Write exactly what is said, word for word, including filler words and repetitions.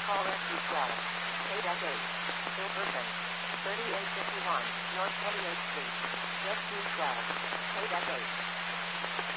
Call S U twelve. K eight. Ilverton. thirty-eight fifty-one, North twenty-eighth Street. S U twelve. K eight.